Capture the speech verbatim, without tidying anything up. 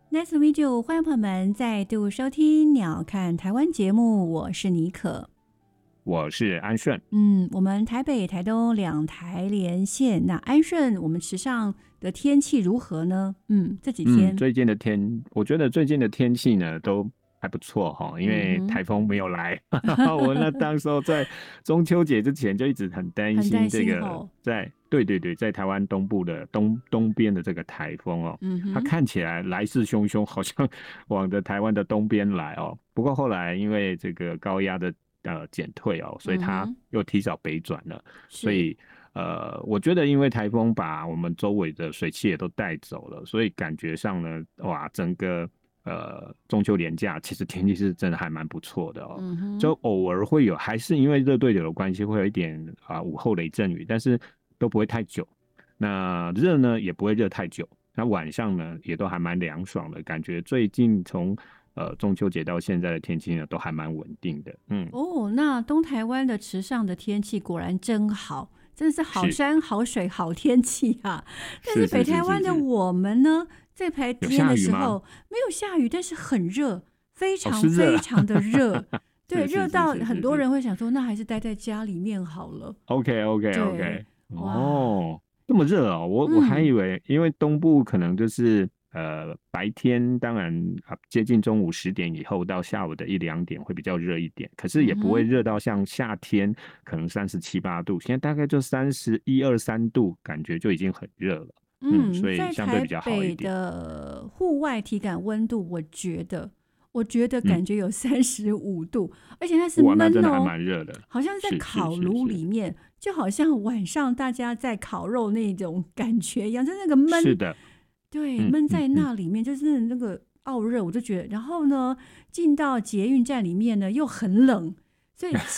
Nice to meet you， 欢迎朋友们再度收听鸟看台湾节目，我是妮可， 我是安顺。 嗯，我们台北、台东两台连线。那安顺，我们池上的天气如何呢？嗯，这几天、 嗯、最近的天，我觉得最近的天气呢都还不错哈，因为台风没有来。嗯、我那当时候在中秋节之前就一直很担心这个在对对对，在台湾东部的东东边的这个台风哦，嗯、它看起来来势汹汹，好像往着台湾的东边来哦。不过后来因为这个高压的呃减退哦，所以它又提早北转了，嗯、所以呃，我觉得因为台风把我们周围的水汽也都带走了，所以感觉上呢，哇，整个呃中秋连假其实天气是真的还蛮不错的哦，嗯、就偶尔会有，还是因为热对流的关系，会有一点啊、呃、午后雷阵雨，但是都不会太久。那热呢也不会热太久，那晚上呢也都还蛮凉爽的，感觉最近从呃中秋节到现在的天气呢都还蛮稳定的。嗯， 哦，那东台湾的池上的天气果然真好。真的是好山好水好天气啊！但是北台湾的我们呢，在白天的时候没有下雨，但是很热，非常非常的热。哦、对，热到很多人会想说，那还是待在家里面好了。 OK OK OK， 哦，这么热哦，我我还以为，嗯、因为东部可能就是呃白天，当然啊接近中午十点以后到下午的一两点会比较热一点，可是也不会热到像夏天可能三十七八度，现在大概就三十一二三度，感觉就已经很热了。嗯，所以相对比较好一点。 在台北的户外体感温度，我觉得。我觉得感觉有三十五度，嗯、而且它是闷哦， 那真的还蛮热的， 好像在烤炉里面，就好像晚上大家在烤肉那种感觉一样，就那个闷， 是的， 对，闷在那里面，嗯、就是那个傲热，我就觉得，然后呢，进到捷运站里面呢又很冷，所以